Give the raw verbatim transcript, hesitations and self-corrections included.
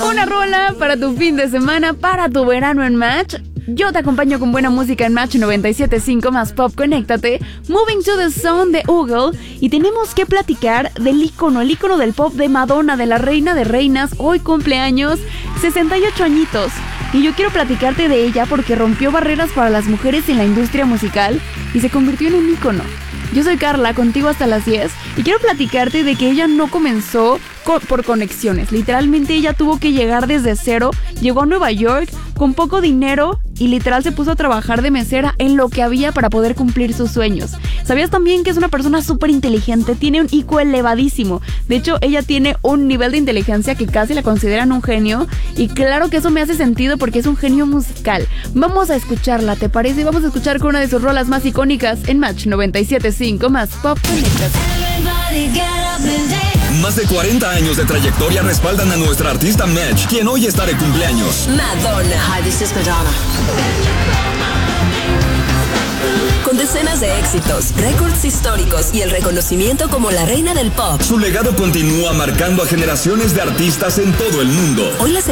Una rola para tu fin de semana, para tu verano en Match. Yo te acompaño con buena música en Match noventa y siete punto cinco más Pop, conéctate. Moving to the Zone de Google. Y tenemos que platicar del ícono, el ícono del pop de Madonna, de la reina de reinas. Hoy cumpleaños, sesenta y ocho añitos. Y yo quiero platicarte de ella porque rompió barreras para las mujeres en la industria musical y se convirtió en un ícono. Yo soy Carla, contigo hasta las diez, y quiero platicarte de que ella no comenzó co- por conexiones. Literalmente ella tuvo que llegar desde cero, llegó a Nueva York con poco dinero y literal se puso a trabajar de mesera en lo que había para poder cumplir sus sueños. ¿Sabías también que es una persona súper inteligente? Tiene un I Q elevadísimo. De hecho, ella tiene un nivel de inteligencia que casi la consideran un genio, y claro que eso me hace sentido porque es un genio musical. Vamos a escucharla, ¿te parece? Y vamos a escuchar con una de sus rolas más icónicas en Match noventa y siete punto cinco más Pop, conéctate. Más de cuarenta años de trayectoria respaldan a nuestra artista Match, quien hoy está de cumpleaños. Madonna. Hi, this is Madonna. Con decenas de éxitos, récords históricos y el reconocimiento como la reina del pop, Su legado continúa marcando a generaciones de artistas en todo el mundo. hoy la